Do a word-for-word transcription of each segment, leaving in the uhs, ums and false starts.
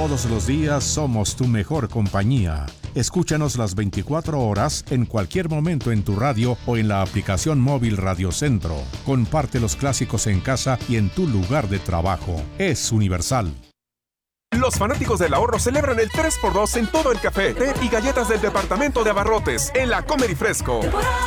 Todos los días somos tu mejor compañía. Escúchanos las veinticuatro horas en cualquier momento en tu radio o en la aplicación móvil Radio Centro. Comparte los clásicos en casa y en tu lugar de trabajo. Es Universal. Los fanáticos del ahorro celebran el tres por dos en todo el café, té y galletas del departamento de abarrotes en la Comer y Fresco.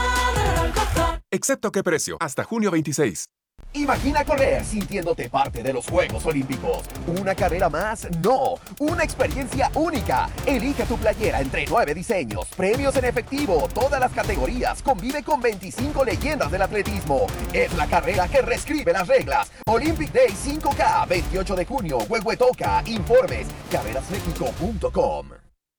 Excepto qué precio, hasta junio veintiséis. Imagina correr sintiéndote parte de los Juegos Olímpicos. ¿Una carrera más? No. Una experiencia única. Elige tu playera entre nueve diseños, premios en efectivo, todas las categorías. Convive con veinticinco leyendas del atletismo. Es la carrera que reescribe las reglas. Olympic Day cinco K, veintiocho de junio, Huehuetoca. Informes, carreras mexico punto com.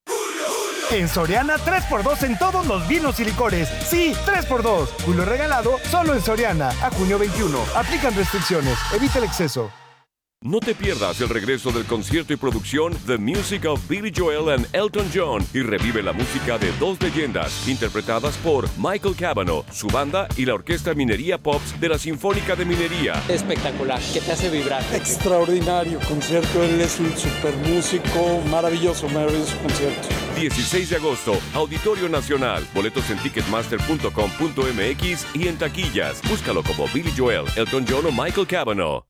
En Soriana, tres por dos en todos los vinos y licores. Sí, tres por dos. Julio regalado, solo en Soriana. A junio veintiuno. Aplican restricciones. Evita el exceso. No te pierdas el regreso del concierto y producción The Music of Billy Joel and Elton John y revive la música de dos leyendas interpretadas por Michael Cavanaugh, su banda y la Orquesta Minería Pops de la Sinfónica de Minería. Espectacular, que te hace vibrar. Extraordinario concierto, él es un super músico, maravilloso, maravilloso concierto. dieciséis de agosto, Auditorio Nacional. Boletos en ticketmaster punto com punto m x y en taquillas. Búscalo como Billy Joel, Elton John o Michael Cavanaugh.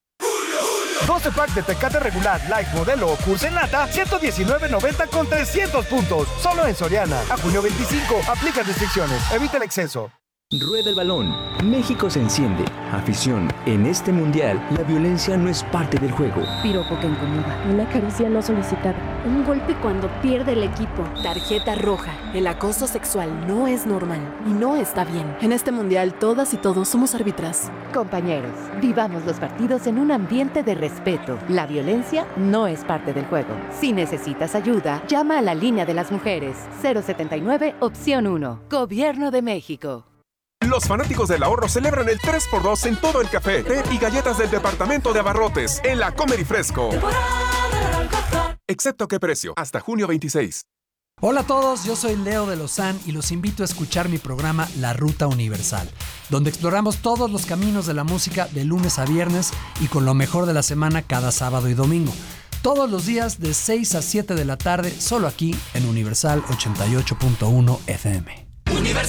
doce pack de Tecate regular, light, modelo o Curse en lata, ciento diecinueve noventa con trescientos puntos. Solo en Soriana. A junio veinticinco. Aplica restricciones. Evita el exceso. Rueda el balón. México se enciende. Afición. En este mundial, la violencia no es parte del juego. Piropo que incomoda. Una caricia no solicitada. Un golpe cuando pierde el equipo. Tarjeta roja. El acoso sexual no es normal y no está bien. En este mundial, todas y todos somos árbitras. Compañeros, vivamos los partidos en un ambiente de respeto. La violencia no es parte del juego. Si necesitas ayuda, llama a la línea de las mujeres. cero setenta y nueve, opción uno. Gobierno de México. Los fanáticos del ahorro celebran el tres por dos en todo el café, té y galletas del departamento de abarrotes en la Comer y Fresco. Excepto qué precio, hasta junio veintiséis. Hola a todos, yo soy Leo de Lozán y los invito a escuchar mi programa La Ruta Universal, donde exploramos todos los caminos de la música de lunes a viernes y con lo mejor de la semana cada sábado y domingo. Todos los días de seis a siete de la tarde, solo aquí en Universal ochenta y ocho punto uno F M. Universal.